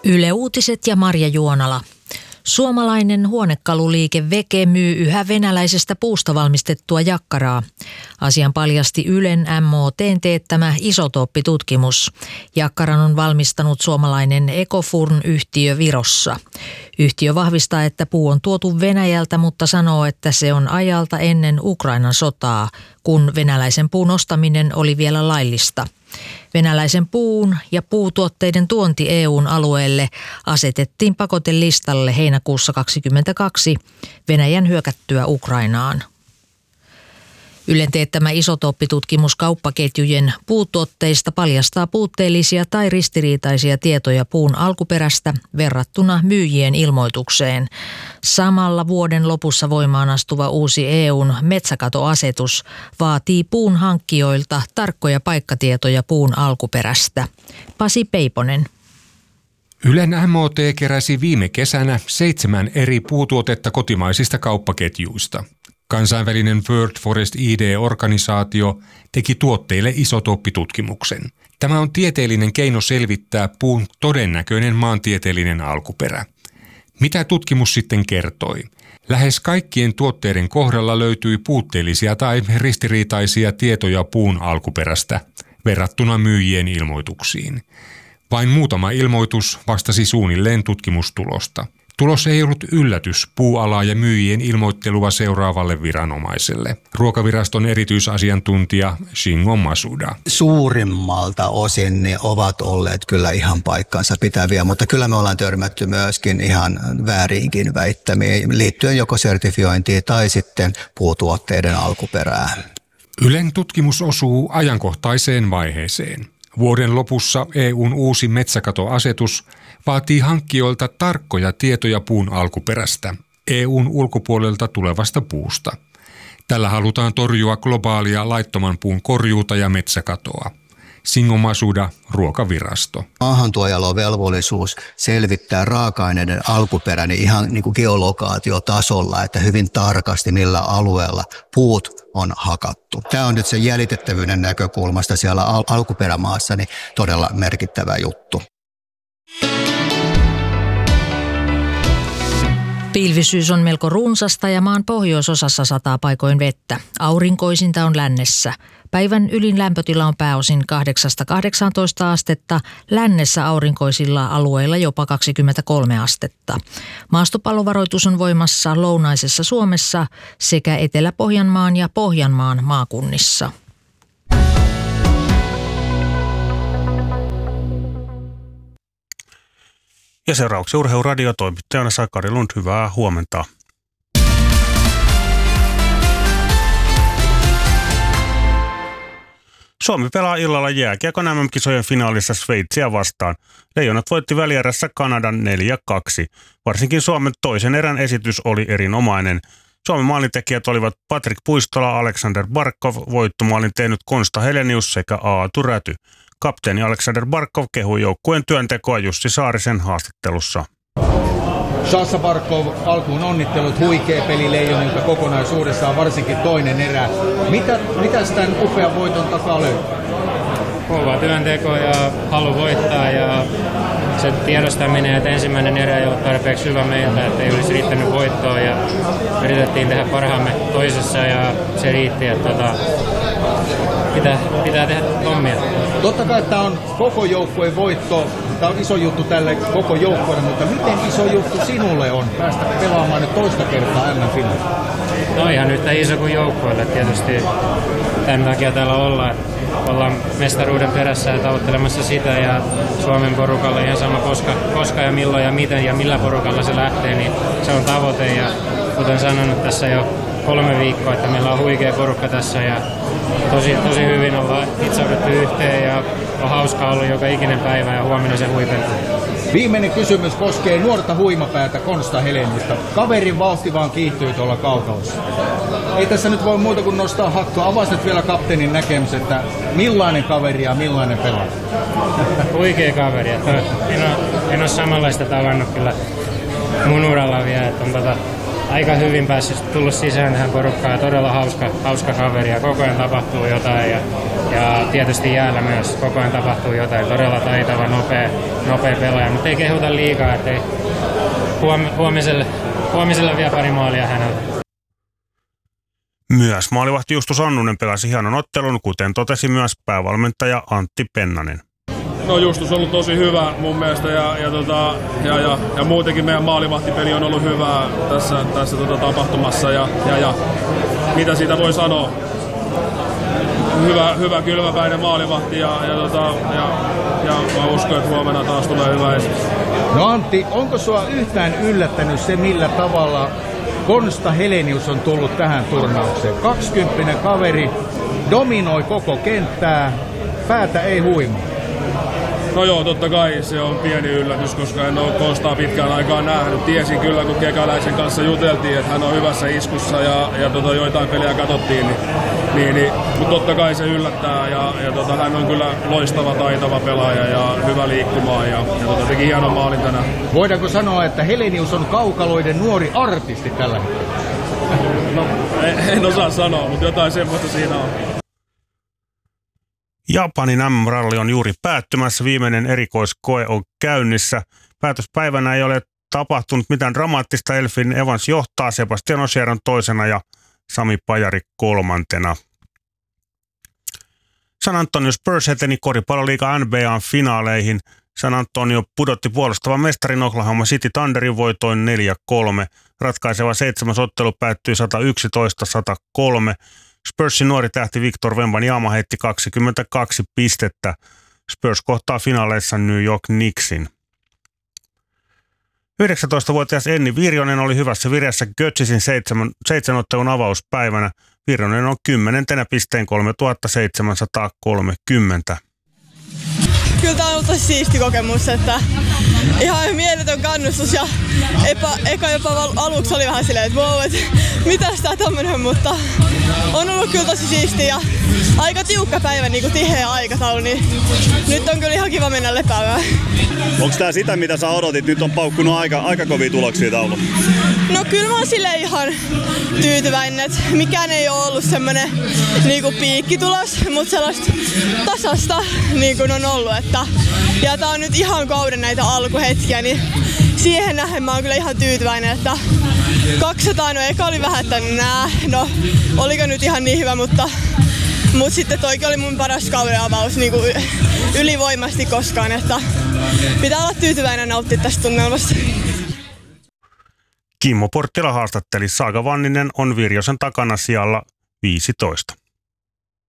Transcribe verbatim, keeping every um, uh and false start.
Yle Uutiset ja Marja Juonala. Suomalainen huonekaluliike Veke myy yhä venäläisestä puusta valmistettua jakkaraa. Asian paljasti Ylen M O T:n teettämä isotooppitutkimus. Jakkaran on valmistanut suomalainen Ecofurn-yhtiö Virossa. Yhtiö vahvistaa, että puu on tuotu Venäjältä, mutta sanoo, että se on ajalta ennen Ukrainan sotaa, kun venäläisen puun ostaminen oli vielä laillista. Venäläisen puun ja puutuotteiden tuonti E U:n alueelle asetettiin pakotelistalle heinäkuussa kaksikymmentäkaksi Venäjän hyökättyä Ukrainaan. Ylen teettämä isotooppitutkimus kauppaketjujen puutuotteista paljastaa puutteellisia tai ristiriitaisia tietoja puun alkuperästä verrattuna myyjien ilmoitukseen. Samalla vuoden lopussa voimaan astuva uusi E U:n metsäkatoasetus vaatii puun hankkijoilta tarkkoja paikkatietoja puun alkuperästä. Pasi Peiponen. Ylen M O T keräsi viime kesänä seitsemän eri puutuotetta kotimaisista kauppaketjuista. Kansainvälinen World Forest I D-organisaatio teki tuotteille isotooppitutkimuksen. Tämä on tieteellinen keino selvittää puun todennäköinen maantieteellinen alkuperä. Mitä tutkimus sitten kertoi? Lähes kaikkien tuotteiden kohdalla löytyi puutteellisia tai ristiriitaisia tietoja puun alkuperästä verrattuna myyjien ilmoituksiin. Vain muutama ilmoitus vastasi suunnilleen tutkimustulosta. Tulos ei ollut yllätys puualaa ja myyjien ilmoittelua seuraavalle viranomaiselle. Ruokaviraston erityisasiantuntija Shingo Masuda. Suurimmalta osin ne ovat olleet kyllä ihan paikkansa pitäviä, mutta kyllä me ollaan törmätty myöskin ihan vääriinkin väittämiin liittyen joko sertifiointiin tai sitten puutuotteiden alkuperään. Ylen tutkimus osuu ajankohtaiseen vaiheeseen. Vuoden lopussa E U:n uusi metsäkatoasetus vaatii hankkijoilta tarkkoja tietoja puun alkuperästä, E U:n ulkopuolelta tulevasta puusta. Tällä halutaan torjua globaalia laittoman puun korjuuta ja metsäkatoa. Shingo Masuda, Ruokavirasto. Maahantuojalla on velvollisuus selvittää raaka-aineiden alkuperä niin ihan niin kuin geolokaatiotasolla, että hyvin tarkasti millä alueella puut on hakattu. Tämä on nyt se jäljitettävyyden näkökulmasta siellä al- alkuperämaassa niin todella merkittävä juttu. Pilvisyys on melko runsasta ja maan pohjoisosassa sataa paikoin vettä. Aurinkoisinta on lännessä. Päivän ylin lämpötila on pääosin kahdeksasta kahdeksaantoista astetta, lännessä aurinkoisilla alueilla jopa kaksikymmentäkolme astetta. Maastopallovaroitus on voimassa lounaisessa Suomessa sekä Etelä-Pohjanmaan ja Pohjanmaan maakunnissa. Ja seuraavaksi Urheiluradio toimittajana Sakari Lund, hyvää huomenta. Suomi pelaa illalla jääkiekon M M-kisojen finaalissa Sveitsiä vastaan. Leijonat voitti välierässä Kanadan neljä kaksi. Varsinkin Suomen toisen erän esitys oli erinomainen. Suomen maalintekijät olivat Patrik Puistola, Aleksander Barkov, voittomaalin tehnyt Konsta Helenius sekä Aatu Räty. Kapteeni Aleksander Barkov kehui joukkueen työntekoa Jussi Saarisen haastattelussa. Sasha Barkov, alkuun onnittelut, huikea peli Leijonilta kokonaisuudessaan, varsinkin toinen erä. Mitä, mitäs tämän upean voiton takaa löytyy? Kova työnteko ja halu voittaa ja se tiedostaminen, että ensimmäinen erä ei ole tarpeeksi hyvä meiltä, että ei olisi riittänyt voittoa ja yritettiin tehdä parhaamme toisessa ja se riitti, että tota, pitää, pitää tehdä hommia. Totta kai tämä on koko joukkueen voitto, tämä on iso juttu tälle koko joukkueelle, mutta miten iso juttu sinulle on päästä pelaamaan nyt toista kertaa M M-finaalissa? No ihan yhtä iso kuin joukkueelle tietysti. Tämän takia täällä ollaan. Ollaan mestaruuden perässä ja tavoittelemassa sitä ja Suomen porukalle ihan sama koska, koska ja milloin ja miten ja millä porukalla se lähtee, niin se on tavoite ja kuten sanonut tässä jo kolme viikkoa, että meillä on huikea porukka tässä ja tosi, tosi hyvin ollaan itseuduttu yhteen ja on hauskaa ollut joka ikinen päivä ja huomenna se huipentuu. Viimeinen kysymys koskee nuorta huimapäätä Konsta Heleniusta. Kaverin vauhti vaan kiihtyy tuolla kaukalossa. Ei tässä nyt voi muuta kuin nostaa hattua. Avasi nyt vielä kapteenin näkemys, että millainen kaveri ja millainen pelaaja? Huikea kaveri. En ole, en ole samanlaista tavannut kyllä mun uralla vielä. Että on tota, aika hyvin päässyt tullut sisään tähän porukkaan ja todella hauska, hauska kaveri ja koko ajan tapahtuu jotain ja, ja tietysti jäällä myös koko ajan tapahtuu jotain. Todella taitava, nopea, nopea pelaaja, mutta ei kehuta liikaa, ettei huom- huomiselle, huomiselle vielä pari maalia hänellä. Myös maalivahti Justus Annunen pelasi hienon ottelun, kuten totesi myös päävalmentaja Antti Pennanen. No Justus on ollut tosi hyvä mun mielestä ja, ja, tota, ja, ja, ja muutenkin meidän maalivahtipeli on ollut hyvää tässä, tässä tota, tapahtumassa ja, ja, ja mitä siitä voi sanoa. Hyvä, hyvä kylmäpäinen maalivahti ja, ja, tota, ja, ja mä uskon, että huomenna taas tulee hyvä esitys. No Antti, onko sua yhtään yllättänyt se, millä tavalla Konsta Helenius on tullut tähän turnaukseen? kaksikymppinen kaveri, dominoi koko kenttää, päätä ei huima. No joo, totta kai se on pieni yllätys, koska en ole Konstaa pitkään aikaan nähnyt. Tiesin kyllä, kun Kekäläisen kanssa juteltiin, että hän on hyvässä iskussa ja, ja tota, joitain pelejä katsottiin. Niin, niin, niin, mutta totta kai se yllättää ja, ja tota, hän on kyllä loistava, taitava pelaaja ja hyvä liikkumaan ja, ja tota, teki hienon maalin tänään. Voidaanko sanoa, että Helenius on kaukaloiden nuori artisti tällä hetkellä? No, en, en osaa sanoa, mutta jotain semmoista siinä on. Japanin äm äm-ralli on juuri päättymässä. Viimeinen erikoiskoe on käynnissä. Päätöspäivänä ei ole tapahtunut mitään dramaattista. Elfyn Evans johtaa, Sebastian Ogier on toisena ja Sami Pajari kolmantena. San Antonio Spurs eteni koripalloliiga N B A:n finaaleihin. San Antonio pudotti puolustavan mestarin Oklahoma City Thunderin voitoin neljä kolme. Ratkaiseva seitsemäs ottelu päättyi sata yksitoista sata kolme. Spursin nuori tähti Victor Wembanyama heitti kaksikymmentäkaksi pistettä. Spurs kohtaa finaaleissa New York Knicksin. yhdeksäntoistavuotias Enni Virjonen oli hyvässä vireessä Götzisin seitsemän, seitsemän ottelun avauspäivänä. Virjonen on kymmenentenä pisteen kolmetuhattaseitsemänsataakolmekymmentä. Kyllä tämä on ollut tosi siisti kokemus, että ihan mieletön kannustus ja epä, eka jopa aluksi oli vähän silleen, että wow, että mitäs tää tämmönen, mutta on ollut kyllä tosi siisti ja aika tiukka päivä, niin kuin tiheä aikataulu, niin nyt on kyllä ihan kiva mennä lepäämään. Onko tää sitä, mitä sä odotit? Nyt on paukkunut aika, aika kovia tuloksia taulu. No kyllä mä oon silleen ihan tyytyväinen, että mikään ei ole ollut semmonen niinku piikkitulos, mutta sellaista tasasta niin kuin on ollut. Että, ja tää on nyt ihan kauden näitä alkuhetkiä, niin siihen nähden mä oon kyllä ihan tyytyväinen, että kaksisataa, no eka oli vähän, että nää, no oliko nyt ihan niin hyvä, mutta, mutta sitten toikin oli mun paras kauden avaus niin kuin ylivoimasti koskaan, että pitää olla tyytyväinen nauttia tästä tunnelmasta. Kimmo Porttila haastatteli. Saaga Vanninen on Virjosen takana sijalla viisitoista.